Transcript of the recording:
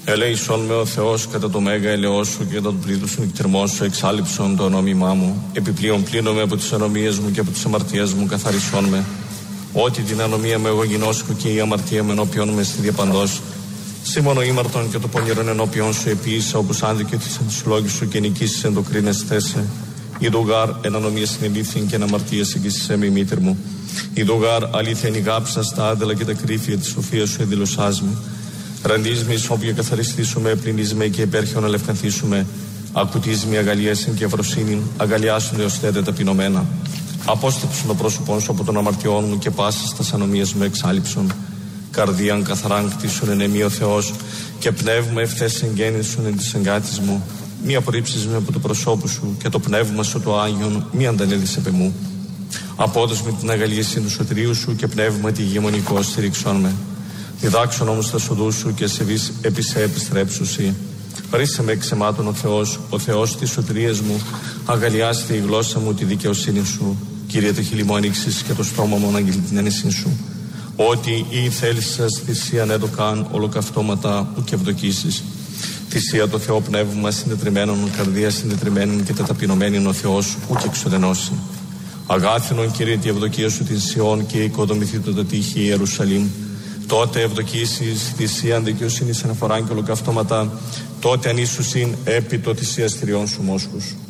Ελέησον με ο Θεός κατά το μέγα ελαιός σου και κατά τον πλήθος νυχτερμός σου, εξάλληψον το ονόμημά μου. Επιπλέον πλύνομαι από τις ανομίες μου και από τις αμαρτίες μου, καθαρισόν με. Ότι την ανομία μου εγώ γινώσκω και η αμαρτία μου ενώπιον με στη διαπαντός. Σήμωνο ήμαρτον και το πονηρόν ενώπιον σου επίησα, όπως άνδικε της αντισυλλόγης σου και νικήσεις εν το κρίνες θέσε. Ιδουγάρ εν ανομία συνελήφθην και εν αμαρτίας εγγύσισέ με μήτρ μου. Ιδουγάρ αλήθεια νιγάψα στα άδελα και τα κρύφια της σοφίας σου εδηλωσάς με. Ραντίζ με ισόπια καθαριστήσουμε, πλυνίζουμε και υπέρχον αλευκανθήσουμε. Ακουτίζουμε αγαλιέσιν και ευρωσύνην, αγαλιάσουν έως θέτε ταπεινωμένα. Απόστεψον το πρόσωπόν σου από τον αμαρτιών μου και πάσας τας ανομίας μου εξάλληψον. Καρδίαν καθαράν κτίσον εν εμεί ο Θεός και πνεύμα ευθές εγγέννησον εν της εγκάτης μου. Μη απορρίψεις με από το προσώπου σου και το πνεύμα σου το Άγιον μη αντανέλεις επ' εμού. Απόδος με την αγαλίαση του σωτηρίου σου και πνεύμα τη ηγεμονικό στηρίξον με. Διδάξον όμως τα σοδού σου και σε βεις επί σε επιστρέψουσι. Ρίσε με εξαιμάτων ο Θεός της σωτηρίας μου, αγαλιάστε η γλώσσα μου τη δικαιοσύνη σου. Κύριε, το χείλη μου ανοίξεις και το στόμα μου αναγγείλει την ένεσή σου. Ότι ή θέλεις σας θυσίαν έντοκαν ολοκαυτώματα που και ευδοκίσεις. Θυσία το Θεό πνεύμα συντετριμένον, καρδία συντετριμένον και ταπεινωμένην ο Θεός ου και εξοδενώσει. Αγάθινον Κύριε τη ευδοκία σου την Σιών και οικοδομηθεί το τείχη Ιερουσαλήμ. Τότε ευδοκίσεις θυσίαν δικαιοσύνης αναφοράν και ολοκαυτώματα, τότε ανήσουσιν επί το θυσιαστηριών σου μόσχους.